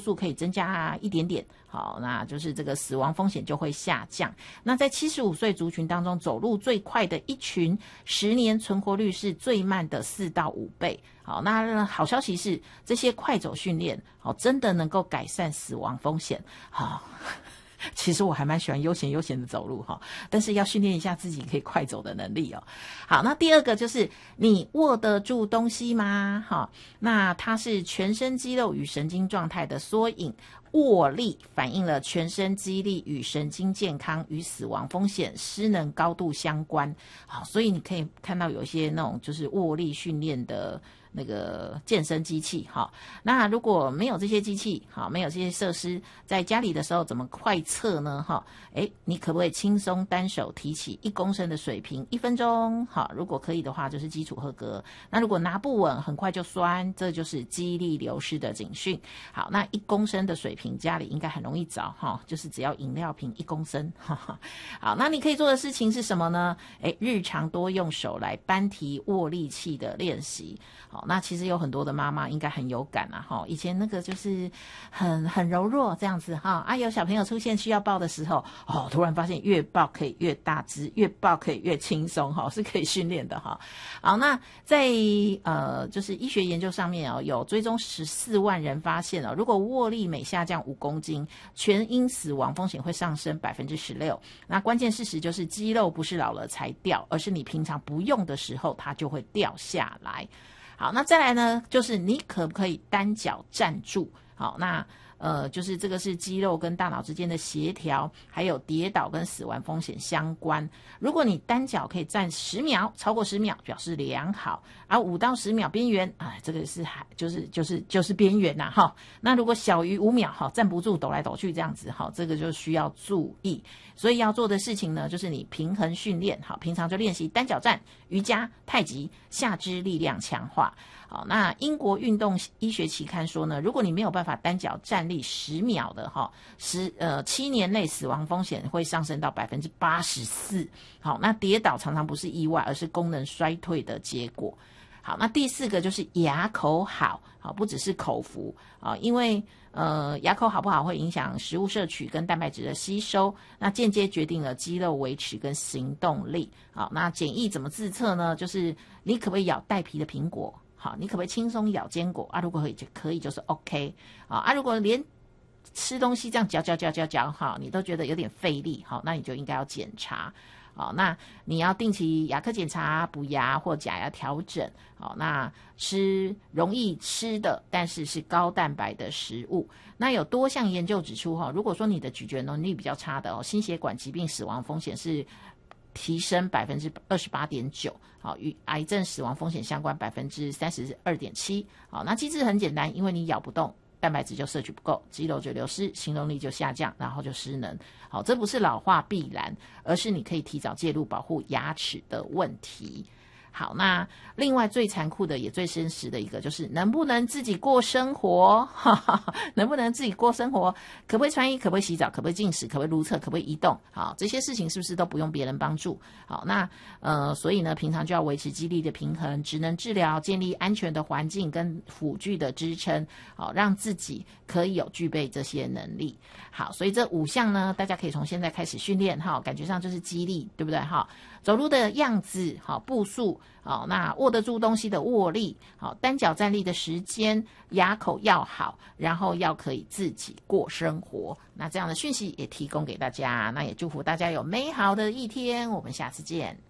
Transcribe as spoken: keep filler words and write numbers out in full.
速可以增加一点点，好，那就是这个死亡风险就会下降。那在七十五岁族群当中，走路最快的一群，十年存活率是最慢的四到五倍。好，那好消息是，这些快走训练，好，真的能够改善死亡风险。好。其实我还蛮喜欢悠闲悠闲的走路哈，但是要训练一下自己可以快走的能力哦。好，那第二个就是你握得住东西吗？哈，那它是全身肌肉与神经状态的缩影。握力反映了全身肌力与神经健康与死亡风险失能高度相关。好，所以你可以看到有一些那种就是握力训练的那个健身机器。好，那如果没有这些机器，好，没有这些设施，在家里的时候怎么快测呢？哈，诶，你可不可以轻松单手提起一公升的水瓶一分钟？好，如果可以的话，就是基础合格。那如果拿不稳，很快就酸，这就是肌力流失的警讯。好，那一公升的水瓶家里应该很容易找哈，就是只要饮料瓶一公升。哈哈，好，那你可以做的事情是什么呢？诶，日常多用手来搬提握力器的练习。好，那其实有很多的妈妈应该很有感啊，哈，以前那个就是很很柔弱这样子哈，啊，有小朋友出现需要抱的时候，哦，突然发现越抱可以越大只，越抱可以越轻松哈，是可以训练的哈。好，那在呃就是医学研究上面哦，有追踪十四万人发现哦，如果握力每下降五公斤，全因死亡风险会上升百分之十六。那关键事实就是肌肉不是老了才掉，而是你平常不用的时候它就会掉下来。好，那再来呢，就是你可不可以单脚站住？好，那呃，就是这个是肌肉跟大脑之间的协调，还有跌倒跟死亡风险相关。如果你单脚可以站十秒，超过十秒表示良好，而五到十秒边缘，哎，这个是还就是就是就是边缘呐哈。那如果小于五秒哈，站不住，抖来抖去这样子哈，这个就需要注意。所以要做的事情呢，就是你平衡训练，好，平常就练习单脚站、瑜伽、太极、下肢力量强化。好，那英国运动医学期刊说呢，如果你没有办法单脚站立十秒的哈，十呃七年内死亡风险会上升到百分之八十四。好，那跌倒常常不是意外，而是功能衰退的结果。好，那第四个就是牙口好，好，不只是口福啊，因为呃牙口好不好会影响食物摄取跟蛋白质的吸收，那间接决定了肌肉维持跟行动力。好，那简易怎么自测呢？就是你可不可以咬带皮的苹果？好，你可不可以轻松咬坚果啊？如果可以就可以，就是 OK 啊。啊，如果连吃东西这样嚼嚼嚼嚼嚼，哈，你都觉得有点费力，好，那你就应该要检查。好，那你要定期牙科检查、补牙或假牙调整。好，那吃容易吃的，但是是高蛋白的食物。那有多项研究指出，哈，如果说你的咀嚼能力比较差的哦，心血管疾病死亡风险是提升百分之二十八点九，好，与癌症死亡风险相关百分之三十二点七。好，那机制很简单，因为你咬不动，蛋白质就摄取不够，肌肉就流失，行动力就下降，然后就失能。好，这不是老化必然，而是你可以提早介入保护牙齿的问题。好，那另外最残酷的也最真实的一个就是能不能自己过生活哈哈，能不能自己过生活，可不可以穿衣，可不可以洗澡，可不可以进食，可不可以如厕，可不可以移动。好，这些事情是不是都不用别人帮助？好，那呃所以呢平常就要维持肌力的平衡，职能治疗，建立安全的环境跟辅具的支撑，好，让自己可以有具备这些能力。好，所以这五项呢大家可以从现在开始训练哈，感觉上就是肌力，对不对哈？走路的样子，好，步数，好，那握得住东西的握力，好，单脚站立的时间，牙口要好，然后要可以自己过生活。那这样的讯息也提供给大家，那也祝福大家有美好的一天，我们下次见。